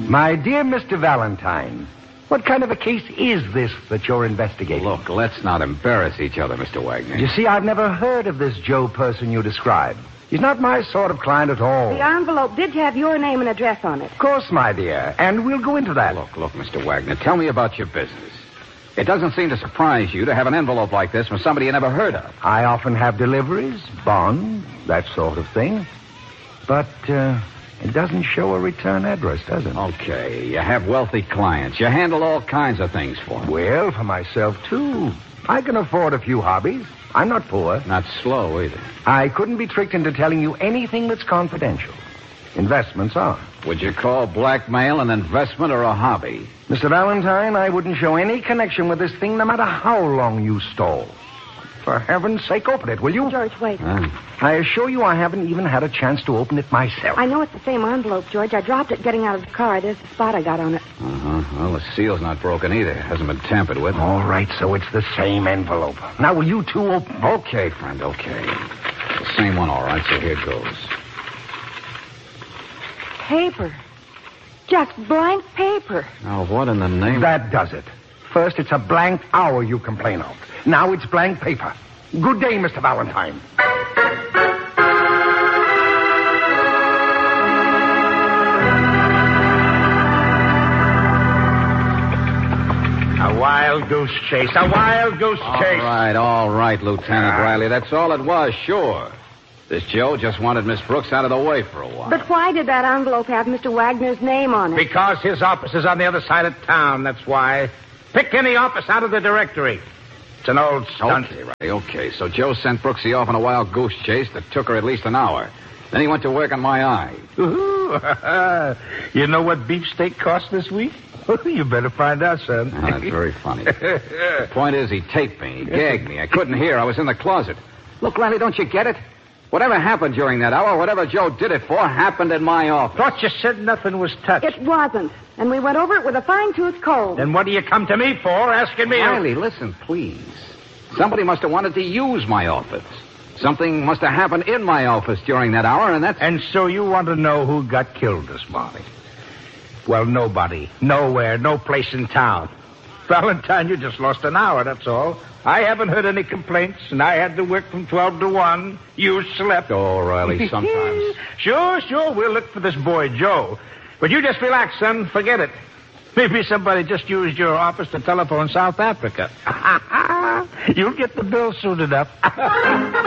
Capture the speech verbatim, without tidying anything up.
My dear Mister Valentine, what kind of a case is this that you're investigating? Look, let's not embarrass each other, Mister Wagner. You see, I've never heard of this Joe person you describe. He's not my sort of client at all. The envelope did have your name and address on it. Of course, my dear, and we'll go into that. Look, look, Mister Wagner, tell me about your business. It doesn't seem to surprise you to have an envelope like this from somebody you never heard of. I often have deliveries, bonds, that sort of thing. But uh, it doesn't show a return address, does it? Okay, you have wealthy clients. You handle all kinds of things for them. Well, for myself, too. I can afford a few hobbies. I'm not poor. Not slow, either. I couldn't be tricked into telling you anything that's confidential. Investments are. Would you call blackmail an investment or a hobby? Mister Valentine, I wouldn't show any connection with this thing no matter how long you stole. For heaven's sake, open it, will you? George, wait. Huh? I assure you I haven't even had a chance to open it myself. I know it's the same envelope, George. I dropped it getting out of the car. There's the spot I got on it. Uh-huh. Well, the seal's not broken either. It hasn't been tampered with. All right, so it's the same envelope. Now, will you two open... Okay, friend, okay. The same one, all right, so here goes. Paper. Just blank paper. Now, what in the name... That does it. First, it's a blank hour you complain of. Now it's blank paper. Good day, Mister Valentine. A wild goose chase. A wild goose All chase. right, all right, Lieutenant Ah. Riley. That's all it was, sure. This Joe just wanted Miss Brooks out of the way for a while. But why did that envelope have Mister Wagner's name on it? Because his office is on the other side of town, that's why. Pick any office out of the directory. It's an old stunt. Okay, right, okay. So Joe sent Brooksy off on a wild goose chase that took her at least an hour. Then he went to work on my eye. Ooh, you know what beefsteak cost this week? You better find out, son. Oh, that's very funny. The point is, he taped me. He gagged me. I couldn't hear. I was in the closet. Look, Riley, don't you get it? Whatever happened during that hour, whatever Joe did it for, happened in my office. Thought you said nothing was touched. It wasn't. And we went over it with a fine-tooth comb. Then what do you come to me for, asking me... Riley, listen, please. Somebody must have wanted to use my office. Something must have happened in my office during that hour, and that's... And so you want to know who got killed this morning? Well, nobody. Nowhere. No place in town. Valentine, you just lost an hour, that's all. I haven't heard any complaints, and I had to work from twelve to one. You slept. Oh, Riley, sometimes... Sure, sure, we'll look for this boy, Joe. But you just relax, son. Forget it. Maybe somebody just used your office to telephone South Africa. You'll get the bill soon enough.